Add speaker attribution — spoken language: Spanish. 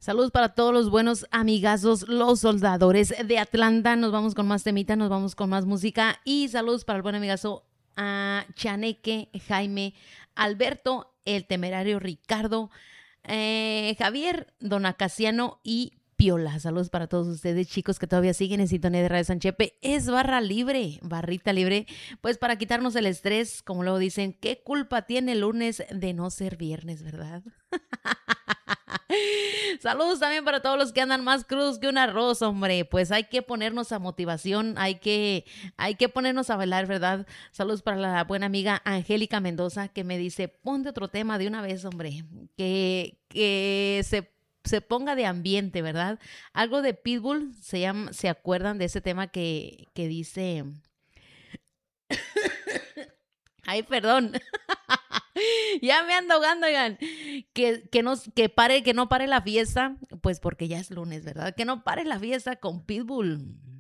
Speaker 1: Saludos para todos los buenos amigazos, los soldadores de Atlanta. Nos vamos con más temita, nos vamos con más música. Y saludos para el buen amigazo Chaneque, Jaime, Alberto, el temerario Ricardo, Javier, Don Acaciano y Piola. Saludos para todos ustedes, chicos, que todavía siguen en sintonía de Radio Sanchepe. Es barra libre, barrita libre, pues para quitarnos el estrés, como luego dicen, ¿qué culpa tiene el lunes de no ser viernes, verdad? Saludos también para todos los que andan más crudos que un arroz, hombre. Pues hay que ponernos a motivación, hay que ponernos a bailar, ¿verdad? Saludos para la buena amiga Angélica Mendoza, que me dice, ponte otro tema de una vez, hombre, que se ponga de ambiente, ¿verdad? Algo de Pitbull, ¿se acuerdan de ese tema que dice? Ay, perdón. Ya me ando ahogando, oigan. Que no pare la fiesta, pues porque ya es lunes, ¿verdad? Que no pare la fiesta con Pitbull.